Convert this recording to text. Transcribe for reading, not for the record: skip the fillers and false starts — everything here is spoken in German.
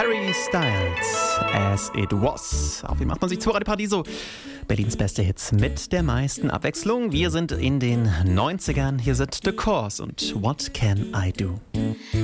Harry Styles, As It Was. Auf dem 88.2 Radio Paradiso. Berlins beste Hits mit der meisten Abwechslung. Wir sind in den 90ern. Hier sind The Course und What Can I Do?